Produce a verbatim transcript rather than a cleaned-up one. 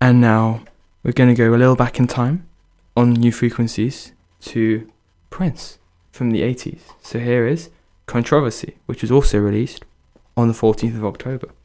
And now we're going to go a little back in time on New Frequencies to Prince from the eighties. So here is Controversy, which was also released on the fourteenth of October.